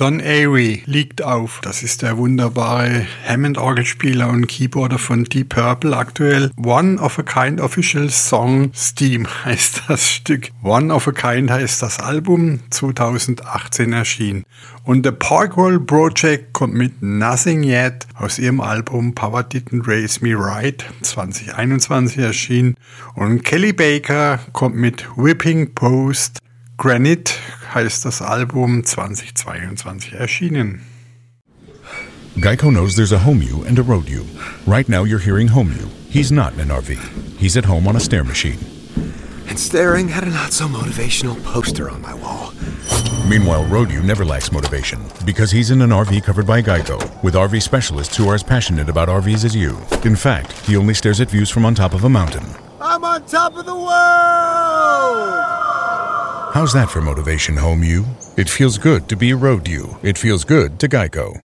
Don Airey liegt auf. Das ist der wunderbare Hammond-Orgelspieler und Keyboarder von Deep Purple aktuell. One of a Kind Official Song Steam heißt das Stück. One of a Kind heißt das Album, 2018 erschienen. Und The Porkwall Project kommt mit Nothing Yet aus ihrem Album Power Didn't Raise Me Right, 2021 erschienen. Und Kelly Baker kommt mit Whipping Post. Granite heißt das Album, 2022 erschienen. Geico knows there's a home you and a road you. Right now you're hearing home you. He's not in an RV. He's at home on a stair machine. And staring at a not-so-motivational poster on my wall. Meanwhile, road you never lacks motivation because he's in an RV covered by Geico with RV specialists who are as passionate about RVs as you. In fact, he only stares at views from on top of a mountain. I'm on top of the world! How's that for motivation, home you? It feels good to be a road you. It feels good to Geico.